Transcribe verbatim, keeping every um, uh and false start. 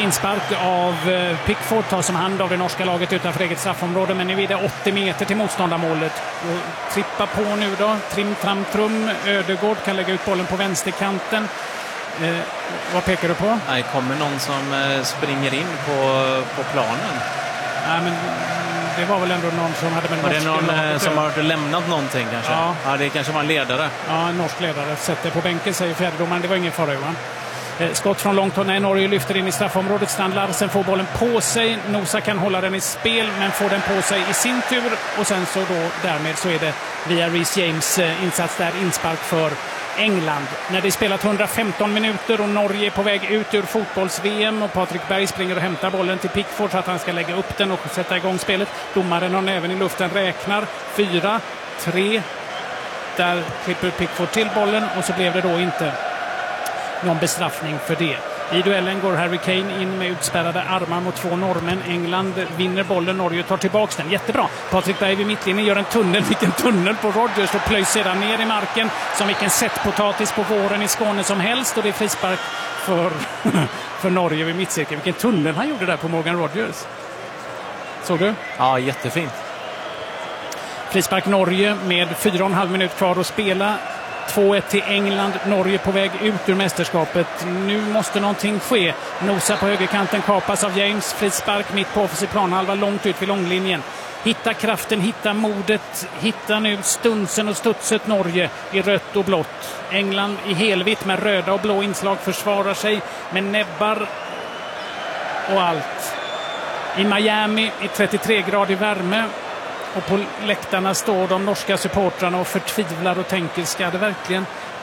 inspark av Pickford, tar som hand av det norska laget utanför eget straffområde, men nu är det åttio meter till motståndarmålet. Och trippa på nu då, trim, tram, trum. Ödegård kan lägga ut bollen på vänsterkanten. Eh, vad pekar du på? Nej, kommer någon som eh, springer in på, på planen? Nej, men det var väl ändå någon som hade med var det någon eh, som har lämnat någonting kanske? Ja. ja, det kanske var en ledare. Ja, en norsk ledare. Sätter på bänken, säger fjärdedomaren. Det var ingen fara, Johan. Eh, skott från långt håll. Nej, Norge lyfter in i straffområdet. Strand Larsen får bollen på sig. Nosa kan hålla den i spel, men får den på sig i sin tur. Och sen så då, därmed så är det via Reece James eh, insats där, inspark för England. När det spelat hundrafemton minuter och Norge är på väg ut ur fotbolls-V M och Patrik Berg springer och hämtar bollen till Pickford så att han ska lägga upp den och sätta igång spelet. Domaren har näven i luften, räknar. Fyra, tre. Där klipper Pickford till bollen och så blev det då inte någon bestraffning för det. I duellen går Harry Kane in med utspärrade armar mot två norrmän. England vinner bollen, Norge tar tillbaka den. Jättebra. Patrik Berg vid mittlinjen gör en tunnel. Vilken tunnel på Rodgers och plöjs sedan ner i marken som vilken sättpotatis på våren i Skåne som helst. Och det är frispark för, för Norge vid mittcirkeln. Vilken tunnel han gjorde där på Morgan Rodgers. Såg du? Ja, jättefint. Frispark Norge med fyra och en halv minut kvar att spela. två ett till England. Norge på väg ut ur mästerskapet. Nu måste någonting ske. Nosa på högerkanten kapas av James. Frispark mitt på offensiv planhalva långt ut vid långlinjen. Hitta kraften, hitta modet. Hitta nu stunsen och studset Norge i rött och blått. England i helvitt med röda och blå inslag försvarar sig med näbbar och allt. I Miami i trettiotre grader värme. Och på läktarna står de norska supportrarna och förtvivlar och tänker, ska det verkligen